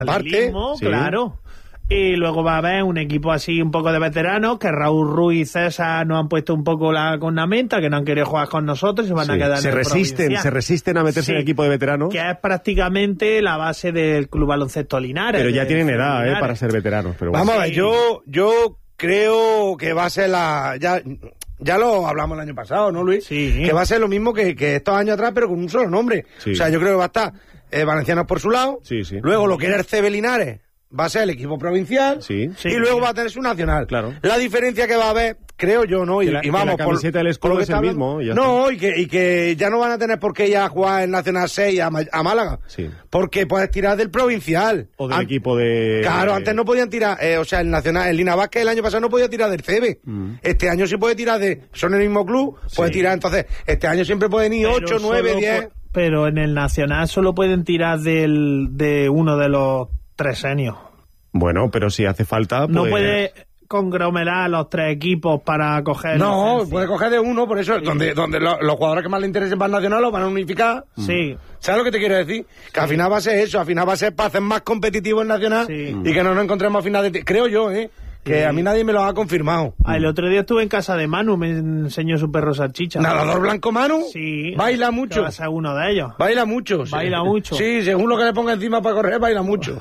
paralelismo, sí. Claro. Y luego va a haber un equipo así un poco de veteranos, que Raúl Ruiz y César nos han puesto un poco la cornamenta, que no han querido jugar con nosotros y se van a quedar en el provincial. Se resisten a meterse en el equipo de veteranos. Que es prácticamente la base del Club Baloncesto Linares. Pero ya tienen edad para ser veteranos. Pero bueno. Vamos a ver, yo creo que va a ser ya lo hablamos el año pasado, ¿no, Luis? Sí. Que va a ser lo mismo que estos años atrás, pero con un solo nombre. Sí. O sea, yo creo que va a estar Valencianos por su lado, Sí. luego lo que era el CB Linares va a ser el equipo provincial, Sí. y luego va a tener su nacional. Claro. La diferencia que va a haber, creo yo, ¿no? Y vamos, la camiseta del escudo es el mismo. Y que ya no van a tener por qué ir a jugar en Nacional 6 a Málaga. Sí. Porque puedes tirar del provincial. O del equipo de... Claro, antes no podían tirar, el Nacional, el Lina Vázquez el año pasado no podía tirar del CB. Este año sí puede tirar son el mismo club, puede tirar, entonces, este año siempre pueden ir 8, 9, 10. Pero en el Nacional solo pueden tirar de uno de los 3 senios. Bueno, pero si hace falta... No puede conglomerar los 3 equipos para coger... No, puede coger de uno, por eso, donde los jugadores que más le interesen para el Nacional los van a unificar. Sí. ¿Sabes lo que te quiero decir? Que al final va a ser eso, al final va a ser para hacer más competitivo el Nacional y que no nos encontremos al final de... Creo yo, que a mí nadie me lo ha confirmado. El otro día estuve en casa de Manu, me enseñó su perro salchicha. ¿Nadador blanco Manu? Sí. Baila mucho. Va a ser uno de ellos. Baila mucho. Sí. Baila mucho. Sí, según lo que le ponga encima para correr, baila mucho.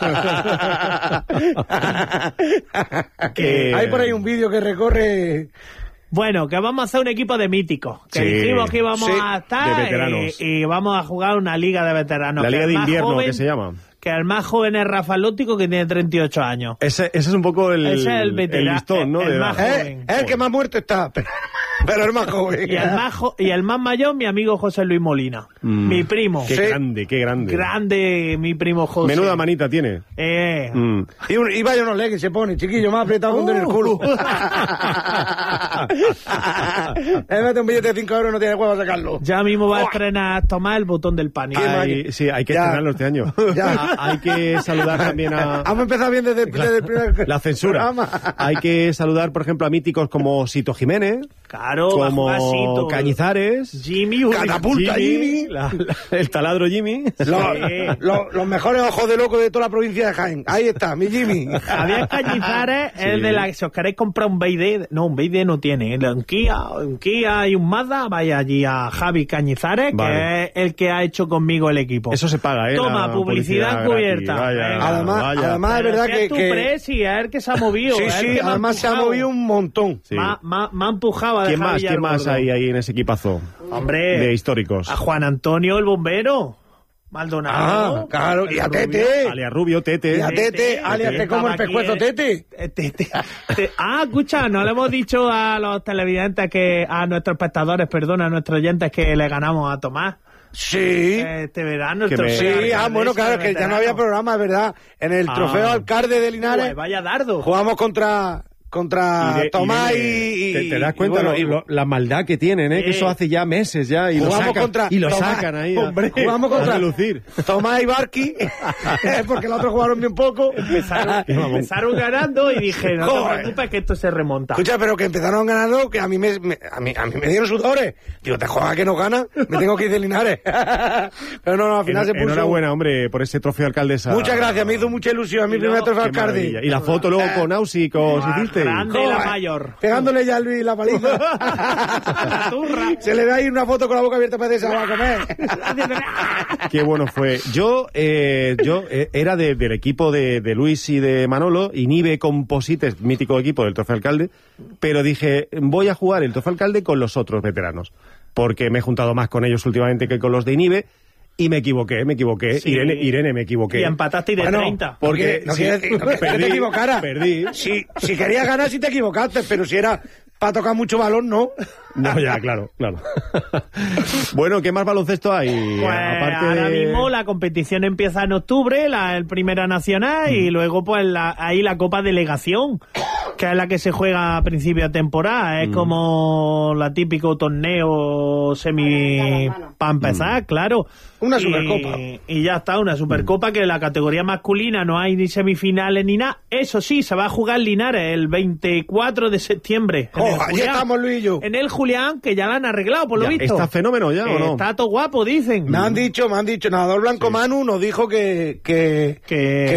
Hay por ahí un vídeo que recorre... Bueno, que vamos a hacer un equipo de míticos. Que dijimos que íbamos a estar de veteranos. Y vamos a jugar una liga de veteranos. La liga de invierno, joven, que se llama. Que el más joven es Rafa Lótico, que tiene 38 años. Ese es un poco el veterano, listón, ¿no? el más joven. Es el que más muerto está, pero el más joven. Y el más mayor, mi amigo José Luis Molina. Mi primo. Qué grande. Grande, mi primo José. Menuda manita tiene. Y vaya unos leggings se pone, chiquillo, más apretado con en el culo. Mete un billete de 5 euros, no tiene huevo a sacarlo. Ya mismo va a estrenar Tomás el botón del pánico. Sí, hay que estrenarlo este año. Hay que saludar también a... Vamos a empezar bien desde el primer la censura. programa. Hay que saludar, por ejemplo, a míticos como Sito Jiménez. Claro, como Cañizares. Jimmy. Catapulta Jimmy. El taladro Jimmy. Los mejores ojos de loco de toda la provincia de Jaén. Ahí está, mi Jimmy. Javier Cañizares es de la... Si os queréis comprar un BYD... No, un BYD no tiene. Un Kia y un Mazda, vaya allí a Javi Cañizares, que es el que ha hecho conmigo el equipo. Eso se paga, Toma, publicidad encubierta. Además, es verdad que... Es tu presi, es el que se ha movido. Sí, además se ha movido un montón. Sí. Me ha empujado a ¿Quién dejar ¿Quién más hay ahí en ese equipazo? Hombre, de históricos. A Juan Antonio, el bombero. Maldonado. Claro, y a Tete. Alias Rubio, Tete. Y a Tete, alias te como el pescuezo, Tete. Escucha, no le hemos dicho a los televidentes a nuestros espectadores, a nuestros oyentes que le ganamos a Tomás. Sí. Este verano. Bueno, claro, es que ya no había programa, es verdad. En el trofeo alcalde de Linares. Vaya dardo. Jugamos contra Tomás y te das cuenta la maldad que tienen, que eso hace ya meses ya y lo sacan ahí. Hombre, jugamos contra lucir. Tomás y Barqui, porque los otros jugaron bien poco. Empezaron ganando y dije, no te preocupes que esto se remonta. Escucha, pero que empezaron ganando, que a mí me dieron sudores. Digo, te jodas que no gana, me tengo que ir de Linares. Pero no, al final se puso. Enhorabuena, hombre, por ese trofeo alcaldesa. Muchas gracias, me hizo mucha ilusión a mi primer trofeo alcalde. Y la foto luego con Ausi, con Siciste. Grande la mayor. Pegándole ya a Luis la paliza. La turra. Se le da ahí una foto con la boca abierta para decir, se va a comer. Qué bueno fue. Yo era del equipo de Luis y de Manolo, Inibe Composites, mítico equipo del trofeo alcalde, pero dije, voy a jugar el trofeo alcalde con los otros veteranos, porque me he juntado más con ellos últimamente que con los de Inibe. Y me equivoqué. Sí. Irene, me equivoqué. Y empataste de 30. Porque no quiere decir que te equivocaras. Perdí. Si querías ganar, sí te equivocaste, pero si era para tocar mucho balón, no. No, ya, claro. Bueno, ¿qué más baloncesto hay? Pues ahora mismo la competición empieza en octubre, el Primera Nacional, y luego pues ahí la Copa Delegación. Que es la que se juega a principio de temporada. Es como la típico torneo semi para empezar, claro. Una Supercopa. Y ya está, una Supercopa que en la categoría masculina no hay ni semifinales ni nada. Eso sí, se va a jugar en Linares el 24 de septiembre. Allí estamos Luis y yo. En el Julián, que ya la han arreglado, por lo visto. ¿Está fenómeno ya o no? Está todo guapo, dicen. Me han dicho, nadador blanco Manu nos dijo que